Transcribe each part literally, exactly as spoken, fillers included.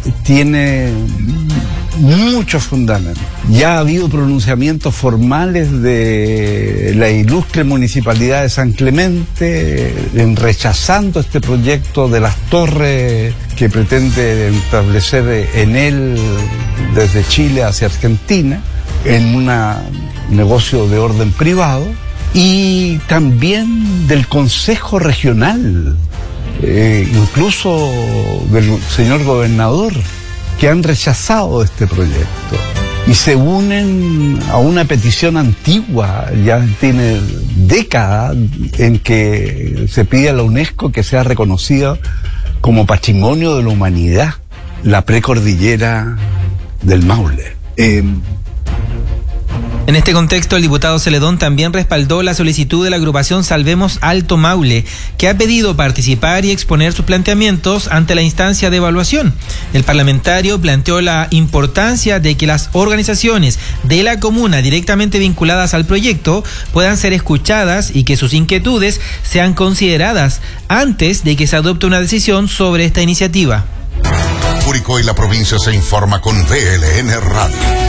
tiene muchos fundamentos. Ya ha habido pronunciamientos formales de la ilustre municipalidad de San Clemente en rechazando este proyecto de las torres que pretende establecer en él desde Chile hacia Argentina en un negocio de orden privado, y también del Consejo Regional, eh, incluso del señor gobernador, que han rechazado este proyecto y se unen a una petición antigua, ya tiene décadas, en que se pide a la UNESCO que sea reconocida como Patrimonio de la Humanidad la precordillera del Maule. Eh, En este contexto, el diputado Celedón también respaldó la solicitud de la agrupación Salvemos Alto Maule, que ha pedido participar y exponer sus planteamientos ante la instancia de evaluación. El parlamentario planteó la importancia de que las organizaciones de la comuna directamente vinculadas al proyecto puedan ser escuchadas y que sus inquietudes sean consideradas antes de que se adopte una decisión sobre esta iniciativa. Curicó y la provincia se informa con V L N Radio.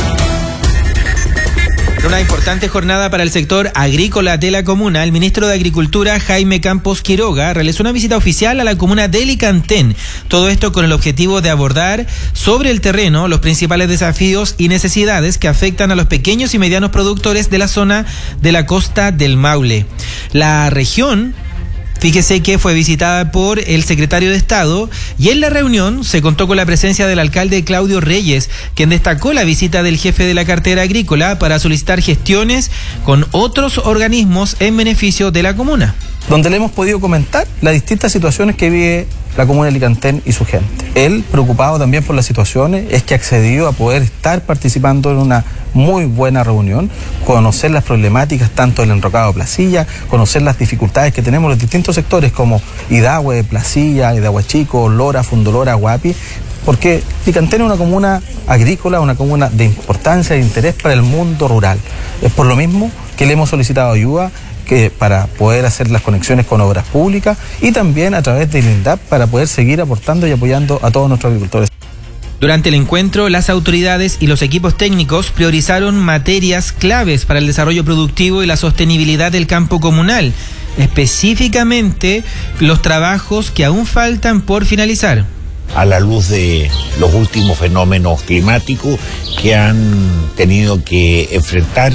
En una importante jornada para el sector agrícola de la comuna, el ministro de Agricultura, Jaime Campos Quiroga, realizó una visita oficial a la comuna de Licantén. Todo esto con el objetivo de abordar sobre el terreno los principales desafíos y necesidades que afectan a los pequeños y medianos productores de la zona de la costa del Maule. La región, fíjese que fue visitada por el secretario de Estado y en la reunión se contó con la presencia del alcalde Claudio Reyes, quien destacó la visita del jefe de la cartera agrícola para solicitar gestiones con otros organismos en beneficio de la comuna, donde le hemos podido comentar las distintas situaciones que vive la comuna de Licantén y su gente. Él, preocupado también por las situaciones, es que ha accedido a poder estar participando en una muy buena reunión, conocer las problemáticas tanto del enrocado Placilla, conocer las dificultades que tenemos los distintos sectores como Idahue, Placilla, Idahue Chico, Lora, Fundolora, Guapi, porque Licantén es una comuna agrícola, una comuna de importancia e interés para el mundo rural. Es por lo mismo que le hemos solicitado ayuda que para poder hacer las conexiones con obras públicas y también a través del INDAP para poder seguir aportando y apoyando a todos nuestros agricultores. Durante el encuentro, las autoridades y los equipos técnicos priorizaron materias claves para el desarrollo productivo y la sostenibilidad del campo comunal, específicamente los trabajos que aún faltan por finalizar. A la luz de los últimos fenómenos climáticos que han tenido que enfrentar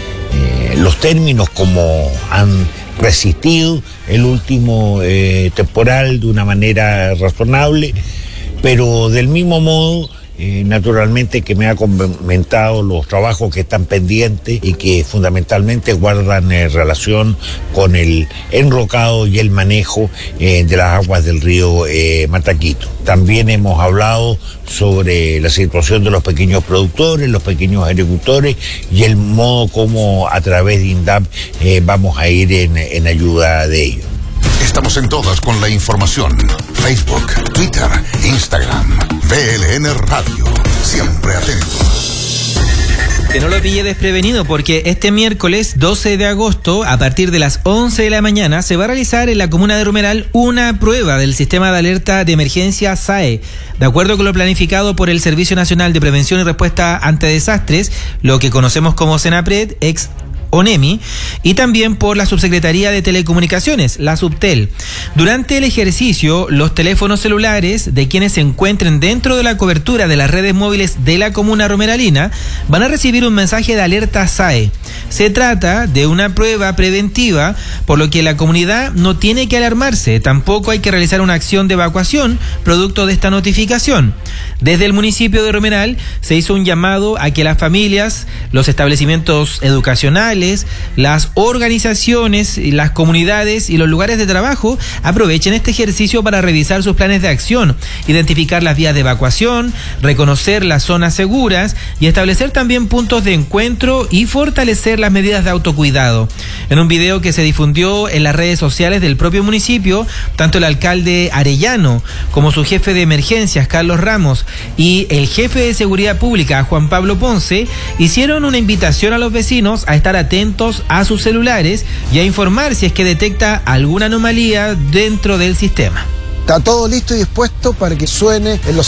Eh, los términos como han resistido el último eh, temporal de una manera razonable, pero del mismo modo, eh, naturalmente que me ha comentado los trabajos que están pendientes y que fundamentalmente guardan eh, relación con el enrocado y el manejo eh, de las aguas del río eh, Mataquito. También hemos hablado sobre la situación de los pequeños productores, los pequeños agricultores y el modo como a través de INDAP eh, vamos a ir en, en ayuda de ellos. Estamos en todas con la información. Facebook, Twitter, Instagram, V L N Radio. Siempre atentos. Que no lo pille desprevenido, porque este miércoles doce de agosto, a partir de las once de la mañana, se va a realizar en la comuna de Romeral una prueba del sistema de alerta de emergencia S A E. De acuerdo con lo planificado por el Servicio Nacional de Prevención y Respuesta ante Desastres, lo que conocemos como SENAPRED, ex ONEMI, y también por la Subsecretaría de Telecomunicaciones, la Subtel. Durante el ejercicio, los teléfonos celulares de quienes se encuentren dentro de la cobertura de las redes móviles de la comuna romeralina van a recibir un mensaje de alerta S A E. Se trata de una prueba preventiva, por lo que la comunidad no tiene que alarmarse, tampoco hay que realizar una acción de evacuación producto de esta notificación. Desde el municipio de Romeral se hizo un llamado a que las familias, los establecimientos educacionales, las organizaciones, las comunidades y los lugares de trabajo aprovechen este ejercicio para revisar sus planes de acción, identificar las vías de evacuación, reconocer las zonas seguras y establecer también puntos de encuentro y fortalecer las medidas de autocuidado. En un video que se difundió en las redes sociales del propio municipio, tanto el alcalde Arellano como su jefe de emergencias, Carlos Ramos, y el jefe de seguridad pública, Juan Pablo Ponce, hicieron una invitación a los vecinos a estar atentos a sus celulares y a informar si es que detecta alguna anomalía dentro del sistema. Está todo listo y dispuesto para que suene en los